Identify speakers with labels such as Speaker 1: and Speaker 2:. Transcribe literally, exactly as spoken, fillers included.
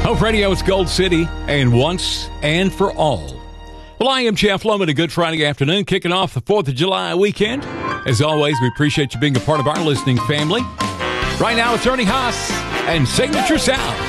Speaker 1: Hope Radio's Gold City, and once and for all. Well, I am Jeff Loman. A good Friday afternoon, kicking off the fourth of July weekend. As always, we appreciate you being a part of our listening family. Right now, it's Ernie Haas and Signature Sound.